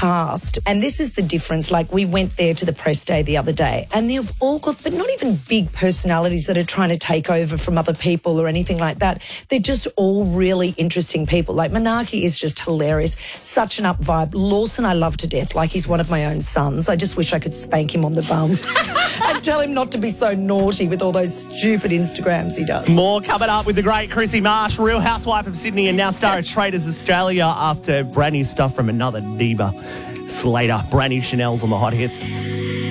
cast. And this is the difference. Like, we went there to the press day the other day, and they've all got, but not even big personalities that are trying to take over from other people or anything like that. They're just all really interesting people. Like, Manaki is just hilarious. Such an up vibe. Lawson I love to death. Like, he's one of my own sons. I just wish I could spank him on the bum and tell him not to be so naughty with all those stupid Instagrams he does. More coming up with the great Chrissy Marsh, Real Housewife of Sydney and now star of Traders Australia, after brand new stuff from another diva, Slater. Brand new Chanel's on the hot hits.